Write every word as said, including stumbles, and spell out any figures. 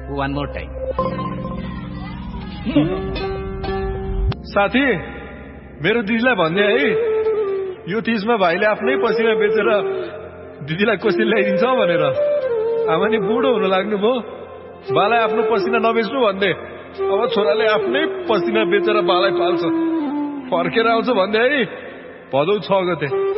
One more time. साथी मेरो दिदीलाई भन्ने है यो तीजमा भाइले आफ्नै पसिना बेचेर दिदीलाई कोसी ल्याइदिन्छ भनेर। आमा नि बुढो हुन लाग्नु भयो, बालाई आफ्नो पसिना नबेच्नु भन्दै अब छोराले आफ्नै पसिना बेचेर बालाई पाल्छ। फर्केर आउँछ भन्दै है भदौ छ गते।